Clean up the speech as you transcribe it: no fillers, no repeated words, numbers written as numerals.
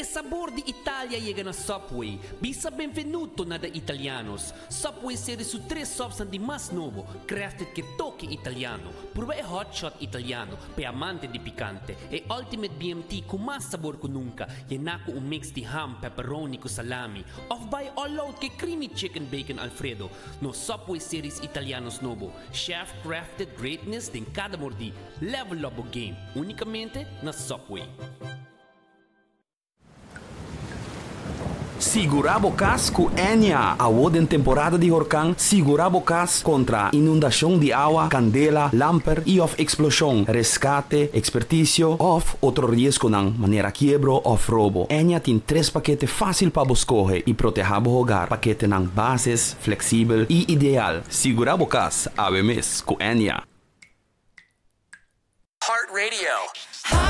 E sabor di Italia llega na Subway. Bisa benvenuto na da italianos. Subway series su 3 subs di mas novo, crafted che toque italiano. Prueba e hot shot italiano, pe amante di picante. E ultimate BMT con mas sabor que nunca. Llenaco un mix di ham, pepperoni con salami. Off by all out che creamy chicken bacon Alfredo. No Subway series italianos novo. Chef crafted greatness din cada mordi. Level up o game. Unicamente na Subway. Sigurabo Cas com Enya. Award em temporada de huracão, Sigurabo Cas contra inundação de água, candela, lamper e of explosão, resgate, expertício of outro risco ng maneira quebro of roubo. Enya tem 3 paquetes fácil para escolher e proteger o hogar. Paquete ng bases, flexível e ideal. Sigurabo Cas, ave mes com Enya. Heart Radio.